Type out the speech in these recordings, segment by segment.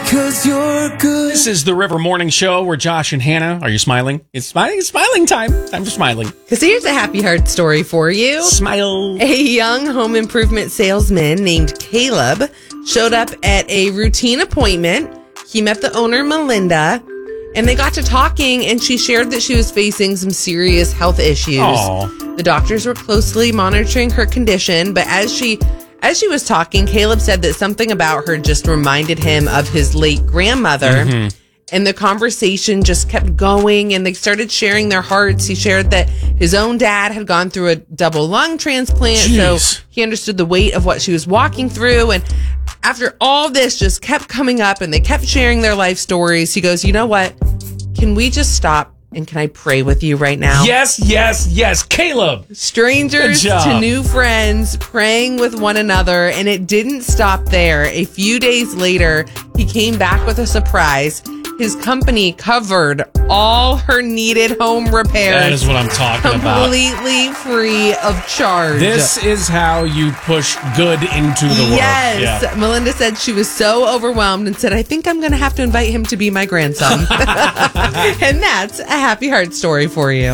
'cause you're good. This is the River Morning Show where Josh and Hannah, are you smiling? It's smiling time. Time for smiling. Because here's a happy heart story for you. Smile. A young home improvement salesman named Caleb showed up at a routine appointment. He met the owner, Melinda, and they got to talking, and she shared that she was facing some serious health issues. Aww. The doctors were closely monitoring her condition, but as she was talking, Caleb said that something about her just reminded him of his late grandmother. Mm-hmm. And the conversation just kept going, and they started sharing their hearts. He shared that his own dad had gone through a double lung transplant, so he understood the weight of what she was walking through. And after all this just kept coming up, and they kept sharing their life stories, he goes, you know what? Can we just stop? And can I pray with you right now? Yes. Caleb. Strangers to new friends praying with one another. And it didn't stop there. A few days later, he came back with a surprise. His company covered all her needed home repairs. That is what I'm talking about. Completely free of charge. This is how you push good into the world. Yes. Yeah. Melinda said she was so overwhelmed and said, I think I'm going to have to invite him to be my grandson. And that's a happy heart story for you.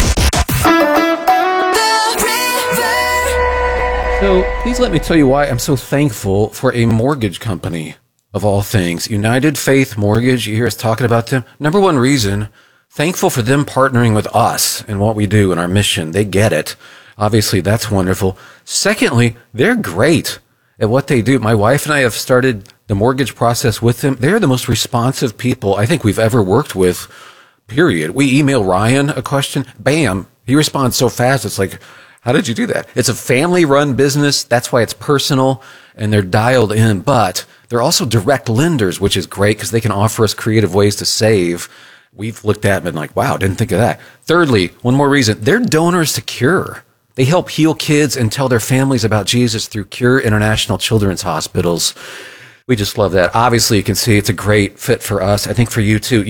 So please let me tell you why I'm so thankful for a mortgage company. Of all things, United Faith Mortgage, you hear us talking about them. Number one reason, thankful for them partnering with us in what we do and our mission. They get it. Obviously, that's wonderful. Secondly, they're great at what they do. My wife and I have started the mortgage process with them. They're the most responsive people I think we've ever worked with, period. We email Ryan a question, bam, he responds so fast. It's like, how did you do that? It's a family-run business. That's why it's personal, and they're dialed in. But they're also direct lenders, which is great because they can offer us creative ways to save. We've looked at them and like, wow, didn't think of that. Thirdly, one more reason, they're donors to Cure. They help heal kids and tell their families about Jesus through Cure International Children's Hospitals. We just love that. Obviously, you can see it's a great fit for us. I think for you too.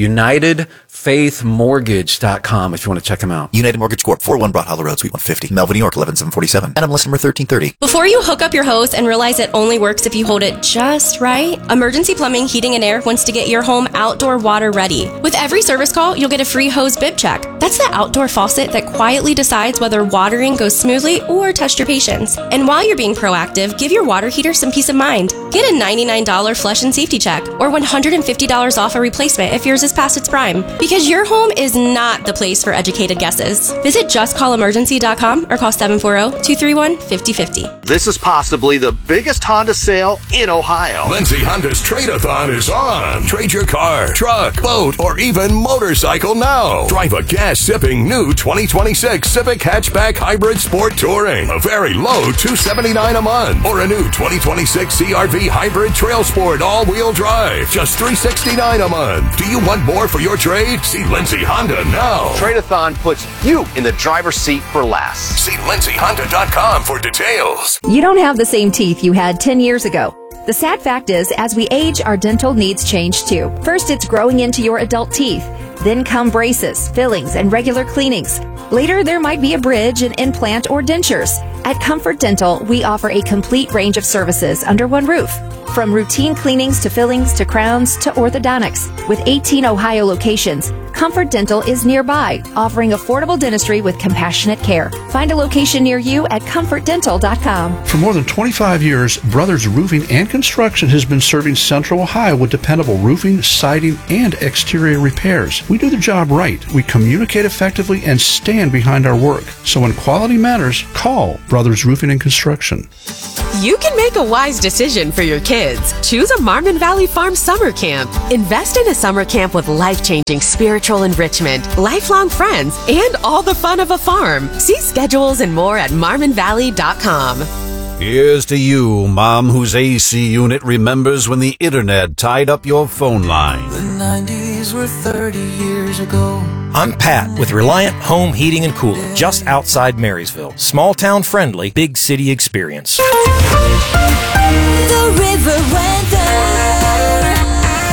UnitedFaithMortgage.com if you want to check them out. United Mortgage Corp. 401 Broad Hollow Road, Suite 150, Melvin, New York, 11747. NMLS number 1330. Before you hook up your hose and realize it only works if you hold it just right, Emergency Plumbing, Heating, and Air wants to get your home outdoor water ready. With every service call, you'll get a free hose bib check. That's the outdoor faucet that quietly decides whether watering goes smoothly or test your patience. And while you're being proactive, give your water heater some peace of mind. Get a $99 flush and safety check or $150 off a replacement if yours is past its prime. Because your home is not the place for educated guesses. Visit justcallemergency.com or call 740-231-5050. This is possibly the biggest Honda sale in Ohio. Lindsay Honda's Trade-a-thon is on. Trade your car, truck, boat, or even motorcycle now. Drive a gas-sipping new 2026 Civic Hatchback Hybrid Sport Touring. A very low $279 a month. Or a new 2026 CRV Hybrid Trail Sport all-wheel drive. Just $369 a month. Do you want more for your trade? See Lindsay Honda now. Trade-a-thon puts you in the driver's seat for less. See LindsayHonda.com for details. You don't have the same teeth you had 10 years ago. The sad fact is, as we age, our dental needs change too. First, it's growing into your adult teeth. Then come braces, fillings, and regular cleanings. Later, there might be a bridge, an implant, or dentures. At Comfort Dental, we offer a complete range of services under one roof. From routine cleanings to fillings to crowns to orthodontics. With 18 Ohio locations, Comfort Dental is nearby, offering affordable dentistry with compassionate care. Find a location near you at comfortdental.com. For more than 25 years, Brothers Roofing and Construction has been serving Central Ohio with dependable roofing, siding, and exterior repairs. We do the job right. We communicate effectively and stand behind our work. So when quality matters, call Brothers Roofing and Construction. You can make a wise decision for your kids. Choose a Marmon Valley Farm summer camp. Invest in a summer camp with life-changing spiritual enrichment, lifelong friends, and all the fun of a farm. See schedules and more at marmonvalley.com. Here's to you, Mom, whose AC unit remembers when the internet tied up your phone line. The 90s were 30 years ago. I'm Pat with Reliant Home Heating and Cooling, just outside Marysville. Small town friendly, big city experience. The river weather.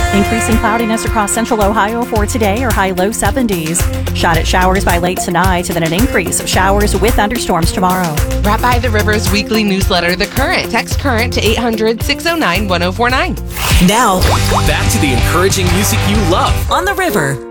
Increasing cloudiness across central Ohio for today, or high low 70s. Shot at showers by late tonight, and then an increase of showers with thunderstorms tomorrow. Brought by the River's weekly newsletter, The Current. Text Current to 800-609-1049. Now, back to the encouraging music you love on The River.